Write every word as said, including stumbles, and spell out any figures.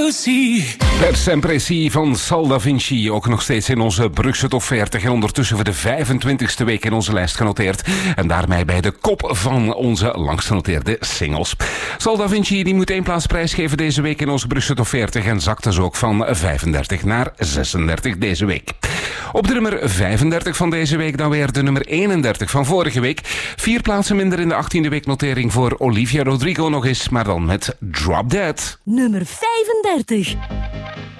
vous Per sempre si van Sal Da Vinci, ook nog steeds in onze Brugse top veertig en ondertussen voor de vijfentwintigste week in onze lijst genoteerd. En daarmee bij de kop van onze langst genoteerde singles. Sal Da Vinci die moet één plaats prijsgeven deze week in onze Brugse top veertig en zakt dus ook van vijfendertig naar zesendertig deze week. Op de nummer vijfendertig van deze week dan weer de nummer eenendertig van vorige week. Vier plaatsen minder in de achttiende week notering voor Olivia Rodrigo nog eens, maar dan met Drop Dead. Nummer vijfendertig.